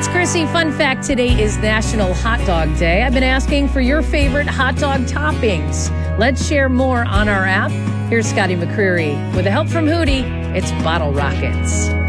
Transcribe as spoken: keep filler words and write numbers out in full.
It's Chrissy. Fun fact, today is National Hot Dog Day. I've been asking for your favorite hot dog toppings. Let's share more on our app. Here's Scotty McCreery. With the help from Hootie, it's Bottle Rockets.